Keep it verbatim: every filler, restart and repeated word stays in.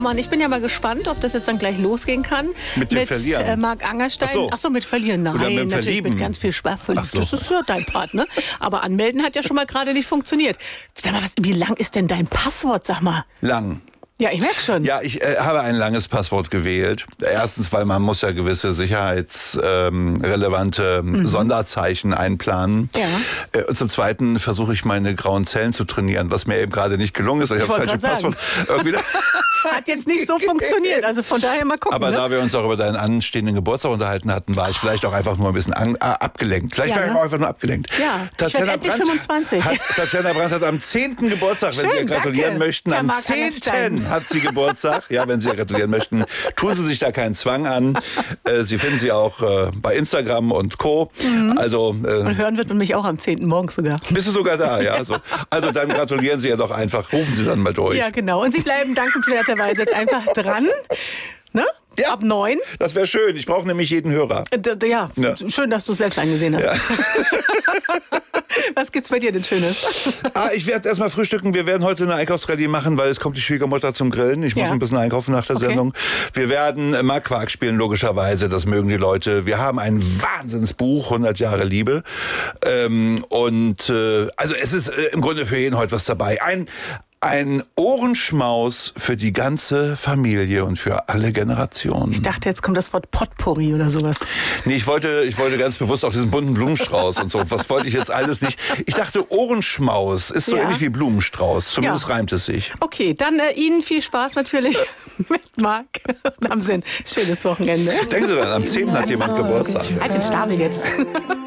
Mann, ich bin ja mal gespannt, ob das jetzt dann gleich losgehen kann. Mit dem mit Verlieren? Äh, Marc Angerstein. Ach so. Ach so, mit Verlieren. Nein, Oder mit natürlich Verlieben? mit ganz viel Spaß. Ach so. Das ist ja dein Part, ne? Aber anmelden hat ja schon mal gerade nicht funktioniert. Sag mal, was, wie lang ist denn dein Passwort, sag mal? Lang. Ja, ich merke schon. Ja, ich äh, habe ein langes Passwort gewählt. Erstens, weil man muss ja gewisse sicherheitsrelevante ähm, mhm. Sonderzeichen einplanen. Ja. Äh, und zum Zweiten versuche ich meine grauen Zellen zu trainieren, was mir eben gerade nicht gelungen ist. Ich, ich habe falsche Passwort. Irgendwie Hat jetzt nicht so funktioniert, also von daher mal gucken. Aber ne? da wir uns auch über deinen anstehenden Geburtstag unterhalten hatten, war ich vielleicht auch einfach nur ein bisschen an, äh, abgelenkt. Vielleicht ja, war ich ne? auch einfach nur abgelenkt. Ja, Tatjana ich werde endlich Brandt fünfundzwanzig. Hat, Tatjana Brandt hat am zehnten Geburtstag, wenn Schön, Sie ihr gratulieren danke, möchten, Herr am Marc zehnten hat sie Geburtstag. Ja, wenn Sie ihr gratulieren möchten, tun Sie sich da keinen Zwang an. Äh, Sie finden sie auch äh, bei Instagram und Co. Mhm. Also, äh, und hören wird man mich auch am zehnten morgens sogar. Bist du sogar da, ja? Also, also dann gratulieren Sie ja doch einfach. Rufen Sie dann mal durch. Ja, genau. Und Sie bleiben dankenswerterweise jetzt einfach dran. Ne? Ja, ab neun. Das wäre schön. Ich brauche nämlich jeden Hörer. D ja, ja, schön, dass du es selbst eingesehen hast. Ja. Was gibt's bei dir denn Schönes? Ah, ich werde erstmal frühstücken. Wir werden heute eine Einkaufsrallye machen, weil es kommt die Schwiegermutter zum Grillen. Ich muss ja. ein bisschen einkaufen nach der okay. Sendung. Wir werden Markquark spielen, logischerweise. Das mögen die Leute. Wir haben ein Wahnsinnsbuch, hundert Jahre Liebe. Ähm, und äh, also es ist äh, im Grunde für jeden heute was dabei. Ein Ein Ohrenschmaus für die ganze Familie und für alle Generationen. Ich dachte, jetzt kommt das Wort Potpourri oder sowas. Nee, ich wollte, ich wollte ganz bewusst auch diesen bunten Blumenstrauß und so. Was wollte ich jetzt alles nicht? Ich dachte, Ohrenschmaus ist so ja. ähnlich wie Blumenstrauß. Zumindest ja. reimt es sich. Okay, dann äh, Ihnen viel Spaß natürlich mit Marc. Und am Sinn. Schönes Wochenende. Denken Sie dann, am zehnten hat jemand Geburtstag. Halt den Schnabel jetzt.